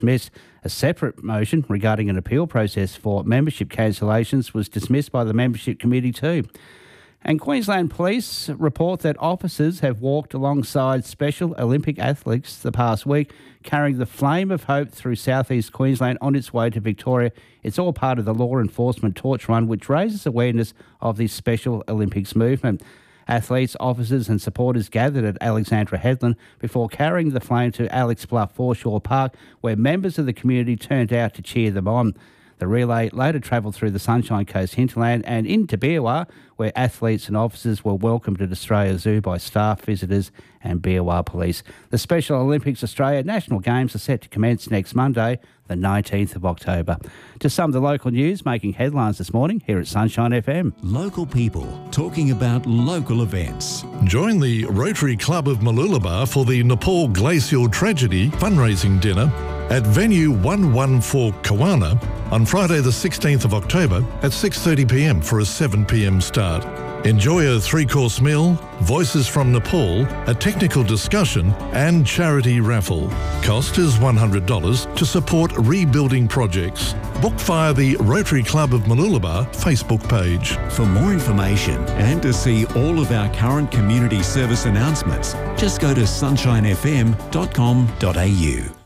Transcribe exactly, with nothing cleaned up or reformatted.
dismissed. A separate motion regarding an appeal process for membership cancellations was dismissed by the membership committee too. And Queensland Police report that officers have walked alongside Special Olympic athletes the past week, carrying the flame of hope through southeast Queensland on its way to Victoria. It's all part of the law enforcement torch run, which raises awareness of the Special Olympics movement. Athletes, officers and supporters gathered at Alexandra Headland before carrying the flame to Alex Bluff Foreshore Park, where members of the community turned out to cheer them on. The relay later travelled through the Sunshine Coast hinterland and into Beerwah, where athletes and officers were welcomed at Australia Zoo by staff, visitors and Beerwah Police. The Special Olympics Australia National Games are set to commence next Monday, the nineteenth of October. To some of the local news making headlines this morning here at Sunshine F M. Local people talking about local events. Join the Rotary Club of Mooloolaba for the Nepal Glacial Tragedy fundraising dinner at venue one one four Kawana on Friday the sixteenth of October at six thirty p m for a seven p m start. Enjoy a three-course meal, voices from Nepal, a technical discussion and charity raffle. Cost is one hundred dollars to support rebuilding projects. Book via the Rotary Club of Mooloolaba Facebook page. For more information and to see all of our current community service announcements, just go to sunshine f m dot com dot a u.